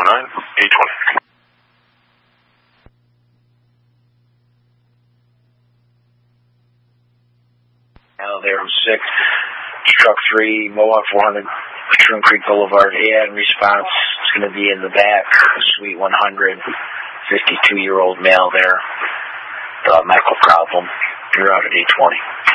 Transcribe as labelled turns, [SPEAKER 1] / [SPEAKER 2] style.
[SPEAKER 1] 820.
[SPEAKER 2] Now there was 6, truck 3, Mohawk 400, Patroon Creek Boulevard. In response, it's going to be in the back, Suite 100, 52-year-old male there, medical problem. You're out at 820.